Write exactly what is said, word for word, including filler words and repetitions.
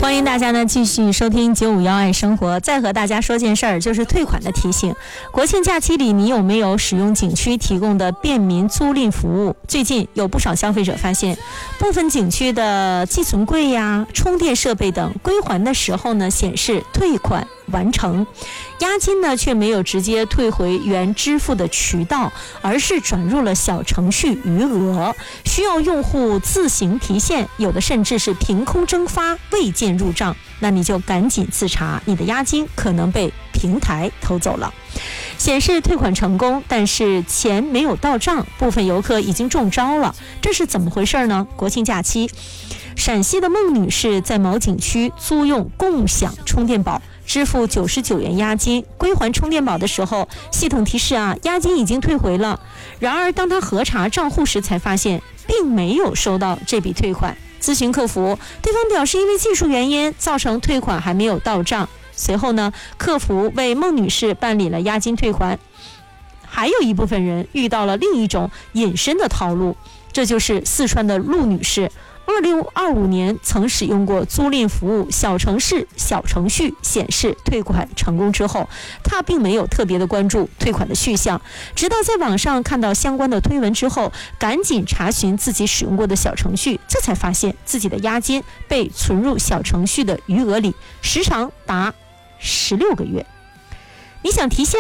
欢迎大家呢继续收听九五幺爱生活。再和大家说件事儿，就是退款的提醒。国庆假期里，你有没有使用景区提供的便民租赁服务？最近有不少消费者发现，部分景区的寄存柜呀、充电设备等归还的时候呢，显示退款完成，押金呢却没有直接退回原支付的渠道，而是转入了小程序余额，需要用户自行提现，有的甚至是凭空蒸发，未见入账。那你就赶紧自查，你的押金可能被平台偷走了。显示退款成功，但是钱没有到账，部分游客已经中招了，这是怎么回事呢？国庆假期，陕西的孟女士在某景区租用共享充电宝，支付九十九元押金，归还充电宝的时候，系统提示啊，押金已经退回了。然而当他核查账户时，才发现并没有收到这笔退款。咨询客服，对方表示因为技术原因造成退款还没有到账。随后呢，客服为孟女士办理了押金退还。还有一部分人遇到了另一种隐身的套路，这就是四川的陆女士。二零二五年曾使用过租赁服务小城市小程序显示退款成功之后，她并没有特别的关注退款的去向，直到在网上看到相关的推文之后，赶紧查询自己使用过的小程序，这才发现自己的押金被存入小程序的余额里，时长达十六个月。你想提现